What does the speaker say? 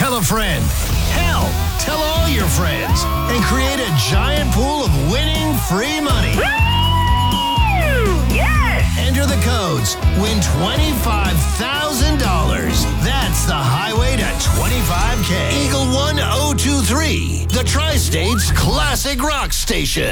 Tell a friend. Hell, tell all your friends. And create a giant pool of winning free money. Yes! Enter the codes. Win $25,000. That's the highway to 25K. Eagle 1023, the Tri-State's classic rock station.